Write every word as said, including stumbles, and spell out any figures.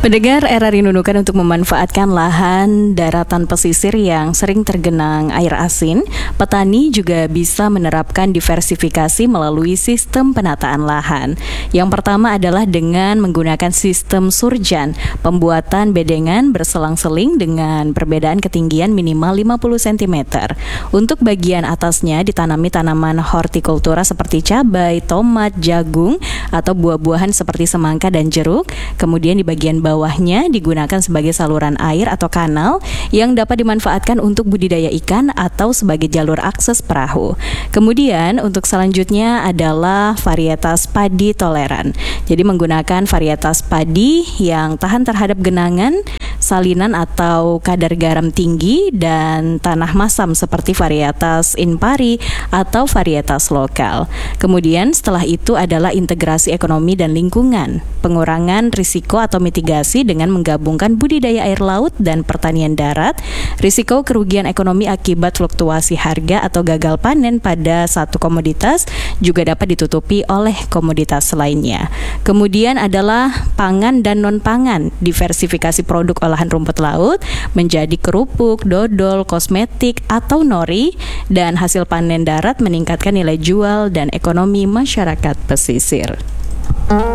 Pendengar, era rindukan untuk memanfaatkan lahan daratan pesisir yang sering tergenang air asin, petani juga bisa menerapkan diversifikasi melalui sistem penataan lahan. Yang pertama adalah dengan menggunakan sistem surjan, pembuatan bedengan berselang-seling dengan perbedaan ketinggian minimal lima puluh sentimeter. Untuk bagian atasnya ditanami tanaman hortikultura seperti cabai, tomat, jagung, atau buah-buahan seperti semangka dan jeruk. Kemudian di bagian bawah Bawahnya digunakan sebagai saluran air atau kanal yang dapat dimanfaatkan untuk budidaya ikan atau sebagai jalur akses perahu. Kemudian untuk selanjutnya adalah varietas padi toleran. Jadi menggunakan varietas padi yang tahan terhadap genangan, salinan atau kadar garam tinggi, dan tanah masam seperti varietas Inpari atau varietas lokal. Kemudian setelah itu adalah integrasi ekonomi dan lingkungan, pengurangan risiko atau mitigasi dengan menggabungkan budidaya air laut dan pertanian darat. Risiko kerugian ekonomi akibat fluktuasi harga atau gagal panen pada satu komoditas juga dapat ditutupi oleh komoditas lainnya. Kemudian adalah pangan dan non-pangan, diversifikasi produk olahan rumput laut menjadi kerupuk, dodol, kosmetik, atau nori, dan hasil panen darat meningkatkan nilai jual dan ekonomi masyarakat pesisir.